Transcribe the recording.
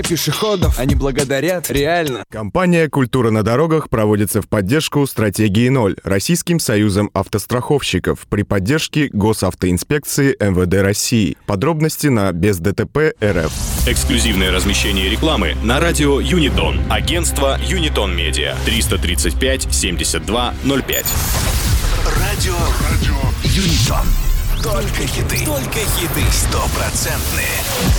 пешеходов. Они благодарят, реально. Компания «Культура на дорогах» проводится в поддержку стратегии 0 Российским союзом автостраховщиков при поддержке Госавтоинспекции МВД России. Подробности на бездтп.рф. Эксклюзивное размещение рекламы на радио Юнитон. Агентство Юнитон Медиа. 335 72 05. Радио Юнитон. Только хиты. Только хиты. 100%.